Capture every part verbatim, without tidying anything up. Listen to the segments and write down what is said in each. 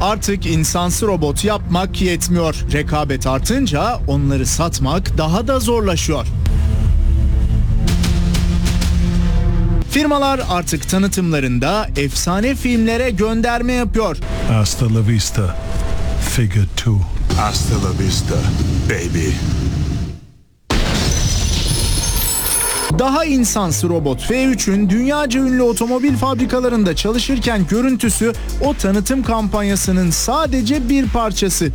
Artık insansı robot yapmak yetmiyor. Rekabet artınca onları satmak daha da zorlaşıyor. Firmalar artık tanıtımlarında efsane filmlere gönderme yapıyor. Hasta la vista, Figure iki. Hasta la vista, baby. Daha insansı robot F üçün dünyaca ünlü otomobil fabrikalarında çalışırken görüntüsü o tanıtım kampanyasının sadece bir parçası.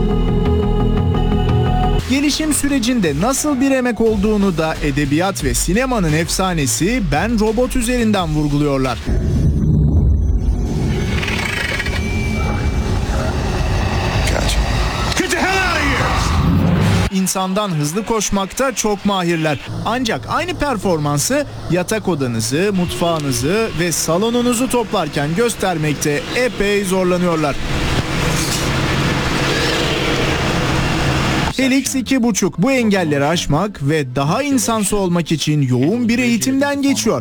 Gelişim sürecinde nasıl bir emek olduğunu da edebiyat ve sinemanın efsanesi Ben Robot üzerinden vurguluyorlar. İnsandan hızlı koşmakta çok mahirler. Ancak aynı performansı yatak odanızı, mutfağınızı ve salonunuzu toplarken göstermekte epey zorlanıyorlar. Helix iki buçuk bu engelleri aşmak ve daha insansı olmak için yoğun bir eğitimden geçiyor.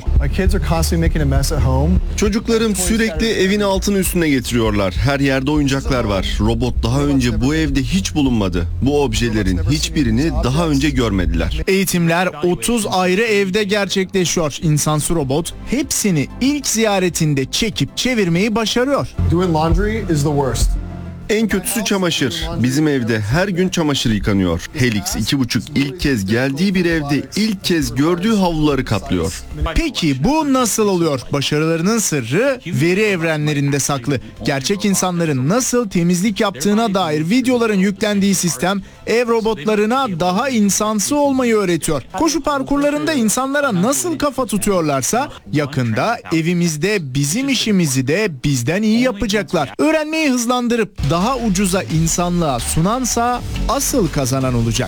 Çocuklarım sürekli evin altını üstüne getiriyorlar. Her yerde oyuncaklar var. Robot daha önce bu evde hiç bulunmadı. Bu objelerin hiçbirini daha önce görmediler. Eğitimler otuz ayrı evde gerçekleşiyor. İnsansı robot hepsini ilk ziyaretinde çekip çevirmeyi başarıyor. En kötüsü çamaşır. Bizim evde her gün çamaşır yıkanıyor. Helix iki buçuk ilk kez geldiği bir evde ilk kez gördüğü havluları katlıyor. Peki bu nasıl oluyor? Başarılarının sırrı veri evrenlerinde saklı. Gerçek insanların nasıl temizlik yaptığına dair videoların yüklendiği sistem ev robotlarına daha insansı olmayı öğretiyor. Koşu parkurlarında insanlara nasıl kafa tutuyorlarsa yakında evimizde bizim işimizi de bizden iyi yapacaklar. Öğrenmeyi hızlandırıp daha ucuza insanlığa sunansa asıl kazanan olacak.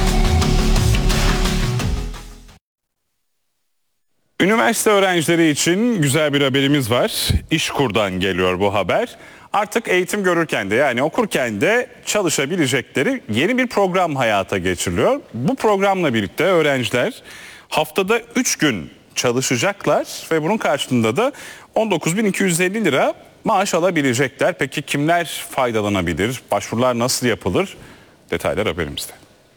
Üniversite öğrencileri için güzel bir haberimiz var. İşkur'dan geliyor bu haber. Artık eğitim görürken de yani okurken de çalışabilecekleri yeni bir program hayata geçiriliyor. Bu programla birlikte öğrenciler haftada üç gün çalışacaklar ve bunun karşılığında da on dokuz bin iki yüz elli lira maaş alabilecekler. Peki kimler faydalanabilir? Başvurular nasıl yapılır? Detaylar haberimizde.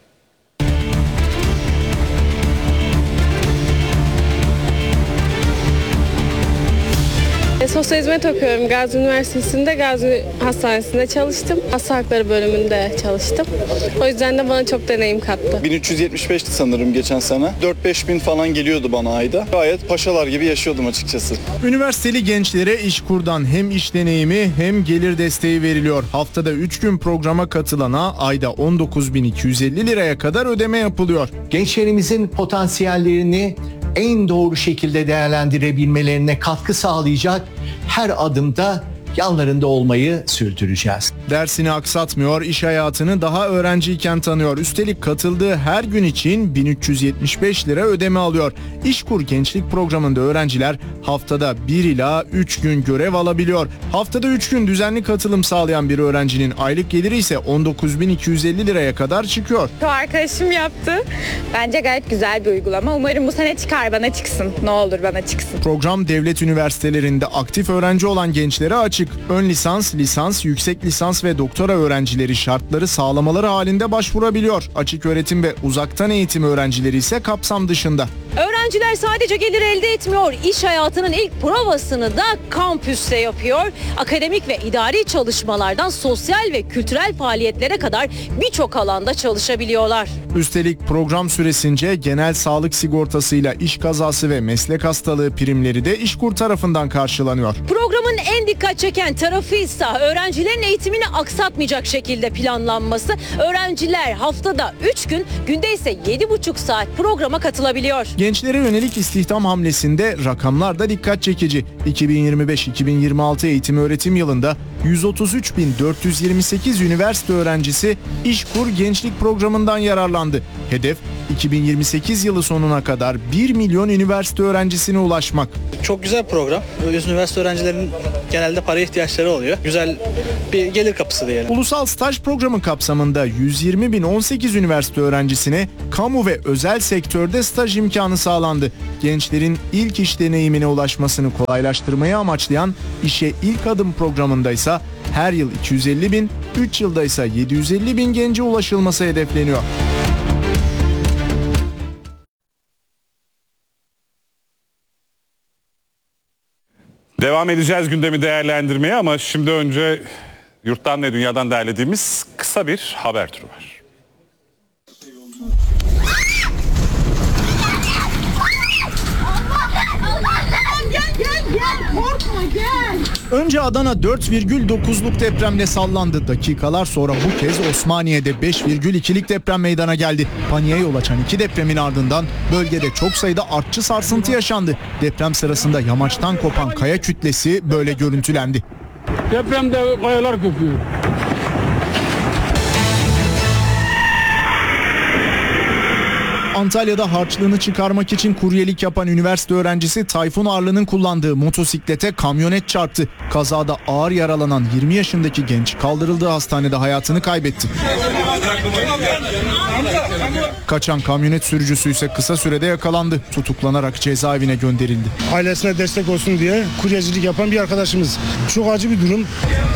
Sosyal hizmet okuyorum. Gazi Üniversitesi'nde, Gazi Hastanesi'nde çalıştım. Hasta hakları bölümünde çalıştım. O yüzden de bana çok deneyim kattı. bin üç yüz yetmiş beşti sanırım geçen sene. dört beş bin falan geliyordu bana ayda. Gayet paşalar gibi yaşıyordum açıkçası. Üniversiteli gençlere İşkur'dan hem iş deneyimi hem gelir desteği veriliyor. Haftada üç gün programa katılana ayda on dokuz bin iki yüz elli liraya kadar ödeme yapılıyor. Gençlerimizin potansiyellerini en doğru şekilde değerlendirebilmelerine katkı sağlayacak her adımda yanlarında olmayı sürdüreceğiz. Dersini aksatmıyor, iş hayatını daha öğrenciyken tanıyor. Üstelik katıldığı her gün için bin üç yüz yetmiş beş lira ödeme alıyor. İşkur Gençlik Programı'nda öğrenciler haftada bir ila üç gün görev alabiliyor. Haftada üç gün düzenli katılım sağlayan bir öğrencinin aylık geliri ise on dokuz bin iki yüz elli liraya kadar çıkıyor. Bu arkadaşım yaptı. Bence gayet güzel bir uygulama. Umarım bu sene çıkar, bana çıksın. Ne olur bana çıksın. Program devlet üniversitelerinde aktif öğrenci olan gençlere açık. Ön lisans, lisans, yüksek lisans ve doktora öğrencileri şartları sağlamaları halinde başvurabiliyor. Açık öğretim ve uzaktan eğitim öğrencileri ise kapsam dışında. Öğrenciler sadece gelir elde etmiyor, iş hayatının ilk provasını da kampüste yapıyor. Akademik ve idari çalışmalardan sosyal ve kültürel faaliyetlere kadar birçok alanda çalışabiliyorlar. Üstelik program süresince genel sağlık sigortasıyla iş kazası ve meslek hastalığı primleri de İşkur tarafından karşılanıyor. Programın en dikkat çeken tarafı ise öğrencilerin eğitimini aksatmayacak şekilde planlanması. Öğrenciler haftada üç gün, günde ise yedi buçuk saat programa katılabiliyor. Gençlere yönelik istihdam hamlesinde rakamlar da dikkat çekici. iki bin yirmi beş iki bin yirmi altı eğitim öğretim yılında yüz otuz üç bin dört yüz yirmi sekiz üniversite öğrencisi İşkur Gençlik Programı'ndan yararlandı. Hedef iki bin yirmi sekiz yılı sonuna kadar bir milyon üniversite öğrencisine ulaşmak. Çok güzel program. Üniversite öğrencilerinin genelde para ihtiyaçları oluyor. Güzel bir gelir kapısı diyelim. Ulusal Staj Programı kapsamında yüz yirmi bin on sekiz üniversite öğrencisine kamu ve özel sektörde staj imkanı sağlandı. Gençlerin ilk iş deneyimine ulaşmasını kolaylaştırmayı amaçlayan İşe İlk Adım programında ise Her yıl iki yüz elli bin, üç yılda ise yedi yüz elli bin gence ulaşılması hedefleniyor. Devam edeceğiz gündemi değerlendirmeye ama şimdi önce yurttan ve dünyadan derlediğimiz kısa bir haber turu var. Önce Adana dört virgül dokuzluk depremle sallandı. Dakikalar sonra bu kez Osmaniye'de beş virgül ikilik deprem meydana geldi. Paniğe yol açan iki depremin ardından bölgede çok sayıda artçı sarsıntı yaşandı. Deprem sırasında yamaçtan kopan kaya kütlesi böyle görüntülendi. Depremde kayalar kopuyor. Antalya'da harçlığını çıkarmak için kuryelik yapan üniversite öğrencisi Tayfun Arlı'nın kullandığı motosiklete kamyonet çarptı. Kazada ağır yaralanan yirmi yaşındaki genç kaldırıldığı hastanede hayatını kaybetti. Kaçan kamyonet sürücüsü ise kısa sürede yakalandı. Tutuklanarak cezaevine gönderildi. Ailesine destek olsun diye kuryecilik yapan bir arkadaşımız. Çok acı bir durum.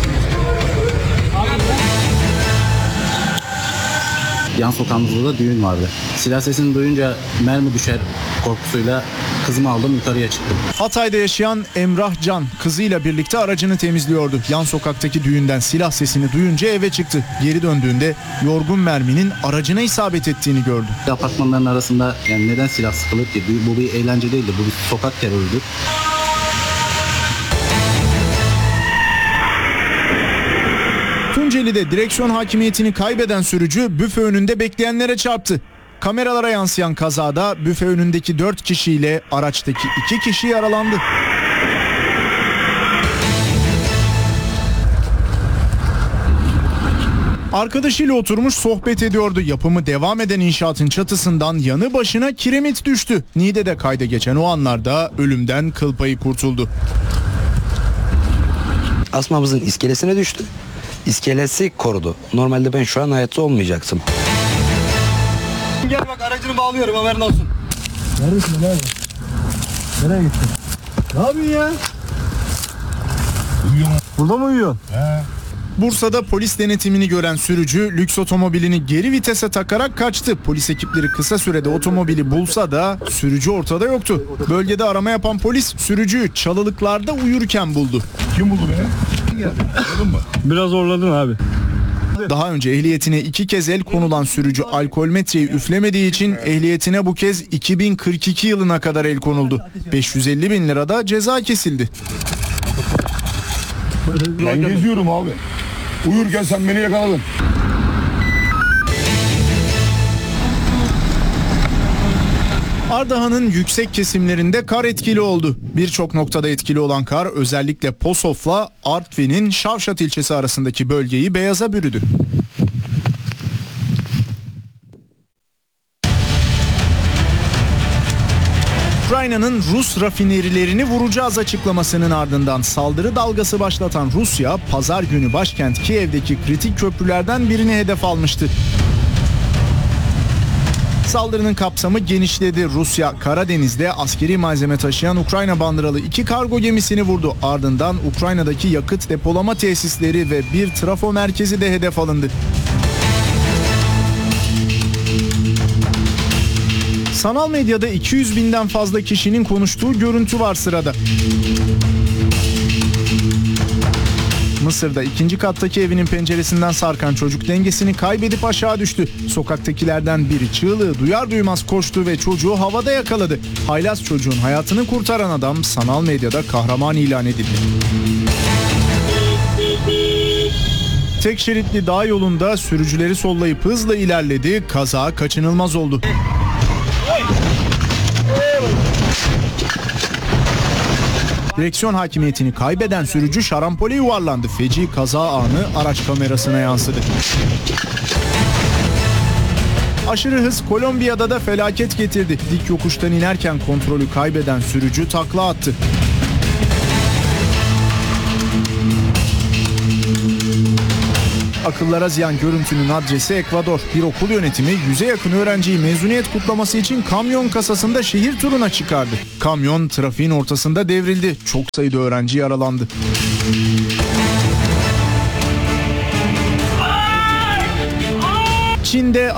Yan sokağımızda da düğün vardı. Silah sesini duyunca mermi düşer korkusuyla kızımı aldım, yukarıya çıktım. Hatay'da yaşayan Emrah Can kızıyla birlikte aracını temizliyordu. Yan sokaktaki düğünden silah sesini duyunca eve çıktı. Geri döndüğünde yorgun merminin aracına isabet ettiğini gördü. Apartmanların arasında yani neden silah sıkılır ki? Bu bir eğlence değildi. Bu bir sokak terörüdür. Tunceli'de direksiyon hakimiyetini kaybeden sürücü büfe önünde bekleyenlere çarptı. Kameralara yansıyan kazada büfe önündeki dört kişiyle araçtaki iki kişi yaralandı. Arkadaşıyla oturmuş sohbet ediyordu. Yapımı devam eden inşaatın çatısından yanı başına kiremit düştü. Niğde'de kayda geçen o anlarda ölümden kıl payı kurtuldu. Asmamızın iskelesine düştü. İskelesi korudu. Normalde ben şu an hayatta olmayacaktım. Gel bak aracını bağlıyorum haberin olsun. Neredesin abi? Nereye gittin? Ne yapıyorsun ya? Uyuyor mu? Burada mı uyuyorsun? He. Bursa'da polis denetimini gören sürücü lüks otomobilini geri vitese takarak kaçtı. Polis ekipleri kısa sürede otomobili bulsa da sürücü ortada yoktu. Bölgede arama yapan polis sürücüyü çalılıklarda uyurken buldu. Kim buldu beni? Anladın mı? Biraz zorladın abi. Daha önce ehliyetine iki kez el konulan sürücü alkolmetreyi üflemediği için ehliyetine bu kez iki bin kırk iki yılına kadar el konuldu. beş yüz elli bin lirada ceza kesildi. Ben geziyorum abi. Uyurken sen beni yakaladın. Ardahan'ın yüksek kesimlerinde kar etkili oldu. Birçok noktada etkili olan kar özellikle Posof'la Artvin'in Şavşat ilçesi arasındaki bölgeyi beyaza bürüdü. Ukrayna'nın Rus rafinerilerini vuracağız açıklamasının ardından saldırı dalgası başlatan Rusya, pazar günü başkent Kiev'deki kritik köprülerden birini hedef almıştı. Saldırının kapsamı genişledi. Rusya, Karadeniz'de askeri malzeme taşıyan Ukrayna bandıralı iki kargo gemisini vurdu. Ardından Ukrayna'daki yakıt depolama tesisleri ve bir trafo merkezi de hedef alındı. Sanal medyada iki yüz binden fazla kişinin konuştuğu görüntü var sırada. Mısır'da ikinci kattaki evinin penceresinden sarkan çocuk dengesini kaybedip aşağı düştü. Sokaktakilerden biri çığlığı duyar duymaz koştu ve çocuğu havada yakaladı. Haylaz çocuğun hayatını kurtaran adam sanal medyada kahraman ilan edildi. Tek şeritli dağ yolunda sürücüleri sollayıp hızla ilerledi. Kaza kaçınılmaz oldu. Direksiyon hakimiyetini kaybeden sürücü şarampole yuvarlandı. Feci kaza anı araç kamerasına yansıdı. Aşırı hız Kolombiya'da da felaket getirdi. Dik yokuştan inerken kontrolü kaybeden sürücü takla attı. Akıllara ziyan görüntünün adresi Ekvador. Bir okul yönetimi yüze yakın öğrenciyi mezuniyet kutlaması için kamyon kasasında şehir turuna çıkardı. Kamyon trafiğin ortasında devrildi. Çok sayıda öğrenci yaralandı.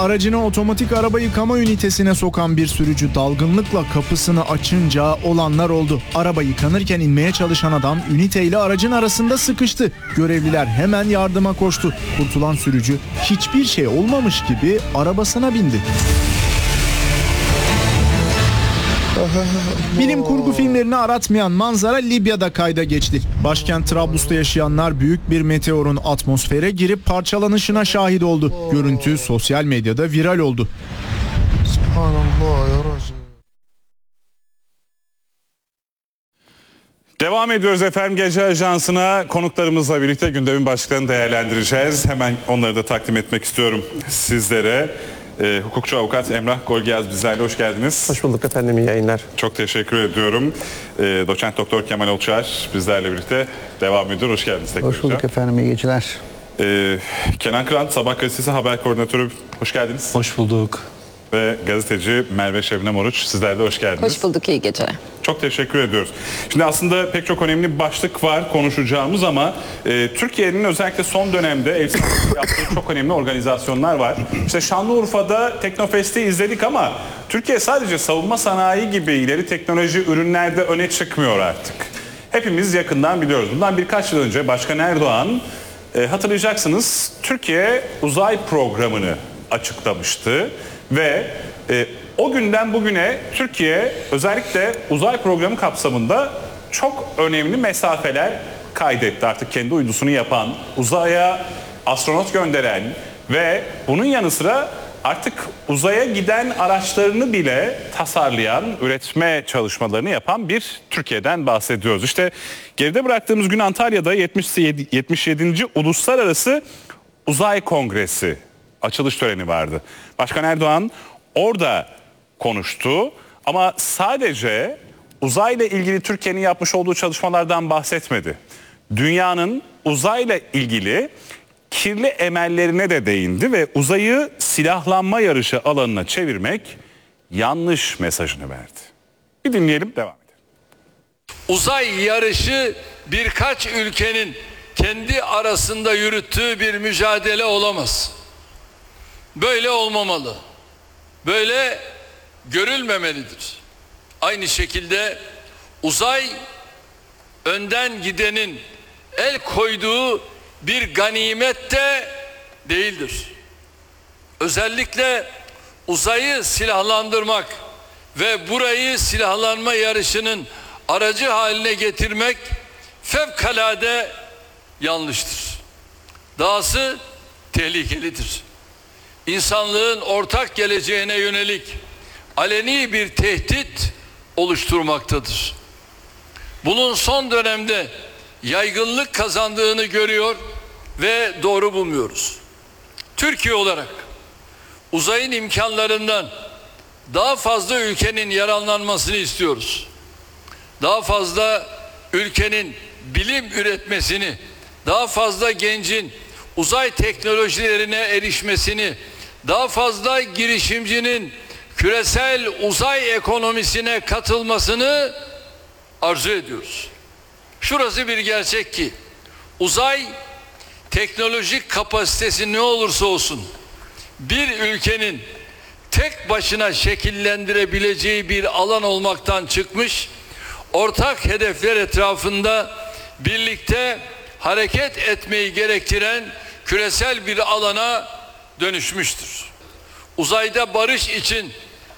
aracını otomatik araba yıkama ünitesine sokan bir sürücü dalgınlıkla kapısını açınca olanlar oldu. Araba yıkanırken inmeye çalışan adam üniteyle aracın arasında sıkıştı. Görevliler hemen yardıma koştu. Kurtulan sürücü hiçbir şey olmamış gibi arabasına bindi. Bilim kurgu filmlerini aratmayan manzara Libya'da kayda geçti. Başkent Trablus'ta yaşayanlar büyük bir meteorun atmosfere girip parçalanışına şahit oldu. Görüntü sosyal medyada viral oldu. Devam ediyoruz efendim, Gece Ajansı'na konuklarımızla birlikte gündemin başlıklarını değerlendireceğiz. Hemen onları da takdim etmek istiyorum sizlere. Ee, hukukçu avukat Emrah Golgiyaz bizlerle, hoş geldiniz. Hoş bulduk efendim, iyi yayınlar. Çok teşekkür ediyorum. Ee, Doçent Doktor Kemal Olçar bizlerle birlikte devam ediyor. Hoş geldiniz tekrar. Hoş bulduk efendim, iyi geceler. Ee, Kenan Kıran, Sabah gazetesi haber koordinatörü, hoş geldiniz. Hoş bulduk. Ve gazeteci Merve Şebnem Oruç, sizler de hoş geldiniz. Hoş bulduk, iyi geceler. Çok teşekkür ediyoruz. Şimdi aslında pek çok önemli bir başlık var konuşacağımız ama e, Türkiye'nin özellikle son dönemde ev sahipliği yaptığı çok önemli organizasyonlar var. İşte Şanlıurfa'da Teknofest'i izledik ama Türkiye sadece savunma sanayi gibi ileri teknoloji ürünlerde öne çıkmıyor artık. Hepimiz yakından biliyoruz. Bundan birkaç yıl önce Başkan Erdoğan e, hatırlayacaksınız Türkiye uzay programını açıklamıştı ve e, o günden bugüne Türkiye özellikle uzay programı kapsamında çok önemli mesafeler kaydetti. Artık kendi uydusunu yapan, uzaya astronot gönderen ve bunun yanı sıra artık uzaya giden araçlarını bile tasarlayan, üretme çalışmalarını yapan bir Türkiye'den bahsediyoruz. İşte geride bıraktığımız gün Antalya'da yetmiş yedinci Uluslararası Uzay Kongresi açılış töreni vardı. Başkan Erdoğan orada konuştu ama sadece uzayla ilgili Türkiye'nin yapmış olduğu çalışmalardan bahsetmedi. Dünyanın uzayla ilgili kirli emellerine de değindi ve uzayı silahlanma yarışı alanına çevirmek yanlış mesajını verdi. Bir dinleyelim, devam edelim. Uzay yarışı birkaç ülkenin kendi arasında yürüttüğü bir mücadele olamaz. Böyle olmamalı. Böyle görülmemelidir. Aynı şekilde uzay önden gidenin el koyduğu bir ganimet de değildir. Özellikle uzayı silahlandırmak ve burayı silahlanma yarışının aracı haline getirmek fevkalade yanlıştır. Dahası tehlikelidir. İnsanlığın ortak geleceğine yönelik aleni bir tehdit oluşturmaktadır. Bunun son dönemde yaygınlık kazandığını görüyor ve doğru bulmuyoruz. Türkiye olarak uzayın imkanlarından daha fazla ülkenin yararlanmasını istiyoruz. Daha fazla ülkenin bilim üretmesini, daha fazla gencin uzay teknolojilerine erişmesini, daha fazla girişimcinin küresel uzay ekonomisine katılmasını arzu ediyoruz. Şurası bir gerçek ki uzay teknolojik kapasitesi ne olursa olsun bir ülkenin tek başına şekillendirebileceği bir alan olmaktan çıkmış, ortak hedefler etrafında birlikte hareket etmeyi gerektiren küresel bir alana dönüşmüştür. Uzayda barış için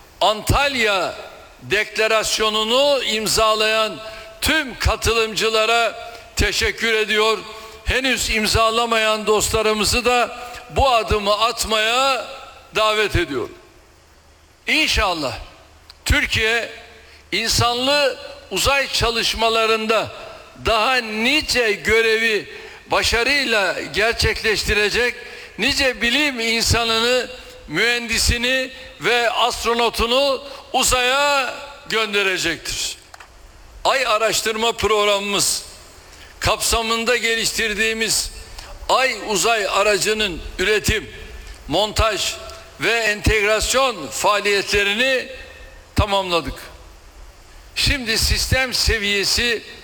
Antalya Deklarasyonu'nu imzalayan tüm katılımcılara teşekkür ediyor. Henüz imzalamayan dostlarımızı da bu adımı atmaya davet ediyorum. İnşallah Türkiye insanlı uzay çalışmalarında daha nice görevi başarıyla gerçekleştirecek, nice bilim insanını, mühendisini ve astronotunu uzaya gönderecektir. Ay araştırma programımız kapsamında geliştirdiğimiz Ay uzay aracının üretim, montaj ve entegrasyon faaliyetlerini tamamladık. Şimdi sistem seviyesi